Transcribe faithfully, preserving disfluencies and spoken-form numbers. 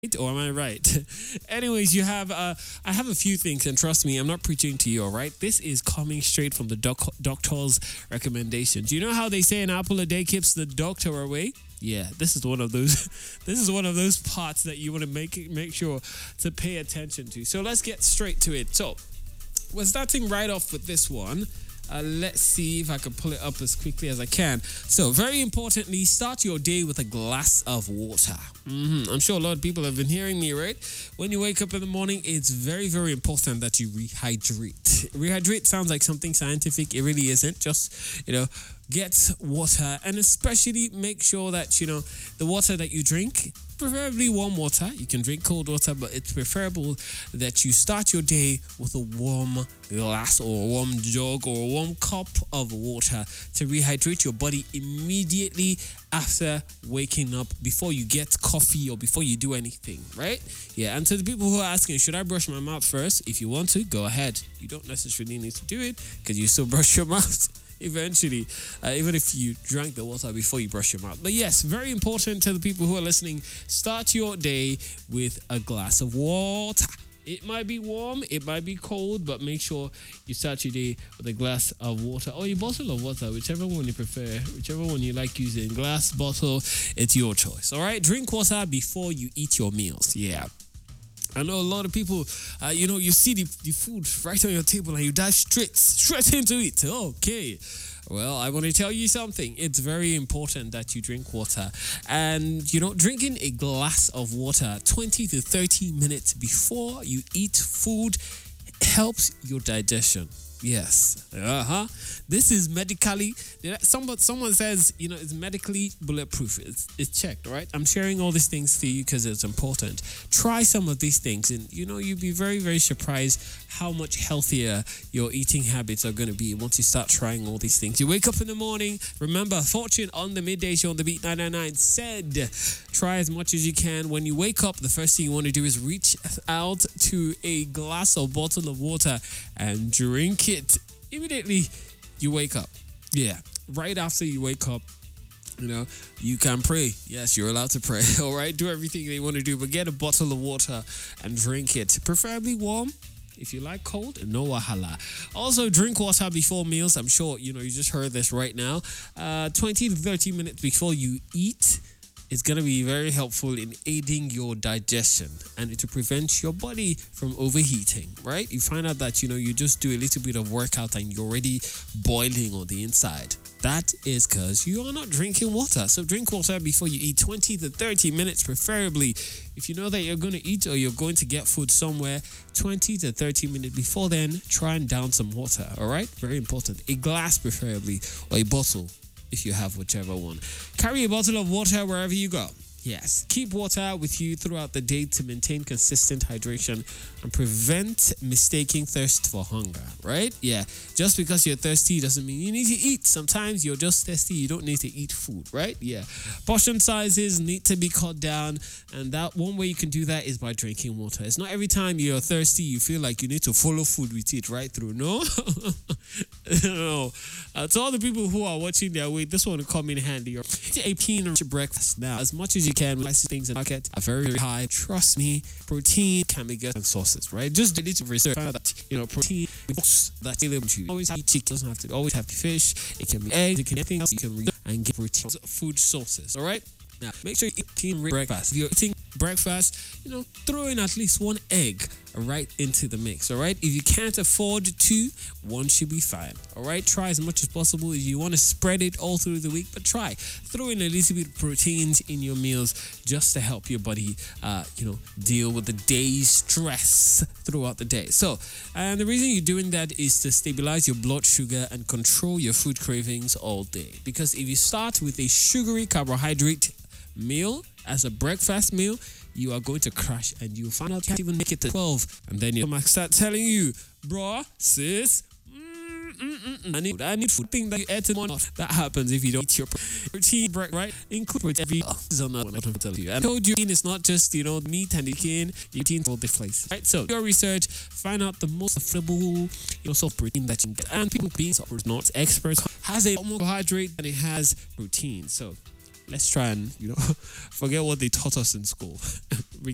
Or am I right? Anyways, you have uh, I have a few things, and trust me, I'm not preaching to you. All right, this is coming straight from the doc- doctor's recommendations. You know how they say an apple a day keeps the doctor away? Yeah, this is one of those. This is one of those parts that you want to make make sure to pay attention to. So let's get straight to it. So we're starting right off with this one. Uh, let's see if I can pull it up as quickly as I can. So, very importantly, start your day with a glass of water. Mm-hmm. I'm sure a lot of people have been hearing me, right? When you wake up in the morning, it's very, very important that you rehydrate. Rehydrate sounds like something scientific. It really isn't. Just, you know, get water, and especially make sure that, you know, the water that you drink, preferably warm water. You can drink cold water, but it's preferable that you start your day with a warm glass or a warm jug or a warm cup of water to rehydrate your body immediately after waking up, before you get coffee or before you do anything, right? Yeah, and to the people who are asking, should I brush my mouth first? If you want to, go ahead. You don't necessarily need to do it because you still brush your mouth eventually, uh, even if you drank the water before you brush your mouth. But yes, very important to the people who are listening, start your day with a glass of water. It might be warm, it might be cold, but make sure you start your day with a glass of water or a bottle of water, whichever one you prefer, whichever one you like using. Glass, bottle, it's your choice. All right, drink water before you eat your meals. Yeah. I know a lot of people, uh, you know, you see the, the food right on your table and you dive straight, straight into it. Okay. Well, I want to tell you something. It's very important that you drink water. And, you know, drinking a glass of water twenty to thirty minutes before you eat food helps your digestion. Yes. Uh-huh. This is medically, someone, someone says, you know, it's medically bulletproof. It's, it's checked, right? I'm sharing all these things to you because it's important. Try some of these things and, you know, you'll be very, very surprised how much healthier your eating habits are going to be once you start trying all these things. You wake up in the morning. Remember, Fortune on the midday show on the Beat nine ninety-nine said, try as much as you can. When you wake up, the first thing you want to do is reach out to a glass or bottle of water and drink it. It immediately you wake up. Yeah, right after you wake up, you know, you can pray. Yes, you're allowed to pray. All right, do everything they want to do, but get a bottle of water and drink it, preferably warm. If you like cold, no wahala. Also, drink water before meals. I'm sure, you know, you just heard this right now. Uh, twenty to thirty minutes before you eat. It's going to be very helpful in aiding your digestion and to prevent your body from overheating, right? You find out that, you know, you just do a little bit of workout and you're already boiling on the inside. That is because you are not drinking water. So drink water before you eat, twenty to thirty minutes preferably. If you know that you're going to eat or you're going to get food somewhere, twenty to thirty minutes before then, try and down some water, all right? Very important. A glass preferably, or a bottle, if you have whichever one. Carry a bottle of water wherever you go. Yes, keep water with you throughout the day to maintain consistent hydration and prevent mistaking thirst for hunger, right? Yeah, just because you're thirsty doesn't mean you need to eat. Sometimes you're just thirsty, you don't need to eat food, right? Yeah, portion sizes need to be cut down, and that one way you can do that is by drinking water. It's not every time you're thirsty you feel like you need to follow food with it right through. No, no. Uh, to all the people who are watching their weight, this one will come in handy. A peanut breakfast now, as much as you can. Like things in the market are very, very high. Trust me, protein can be good and sources, right? Just a little research that, you know, protein that's available to you. Always have chicken, doesn't have to always have fish. It can be eggs, it can be anything else you can read and get protein food sources. All right. Now, make sure you eat protein breakfast. If you're eating breakfast, you know, throw in at least one egg right into the mix, all right? If you can't afford two, one should be fine, all right? Try as much as possible. If you want to spread it all through the week, but try. Throw in a little bit of proteins in your meals just to help your body, uh, you know, deal with the day's stress throughout the day. So, and the reason you're doing that is to stabilize your blood sugar and control your food cravings all day. Because if you start with a sugary carbohydrate meal as a breakfast meal, you are going to crash and you'll find out you can't even make it to twelve, and then you might start telling you, bro, sis, mm, mm, mm, mm, I need I need food. Thing that you ate in the morning. That happens if you don't eat your protein break, right? Include every oh, this is on that one. I don't tell you. I told you it's not just, you know, meat and chicken. You eat all the places, right? So your research, find out the most affordable, you know, sort of protein that you can get. And people being not experts has a more carbohydrate than it has protein. So let's try and, you know, forget what they taught us in school.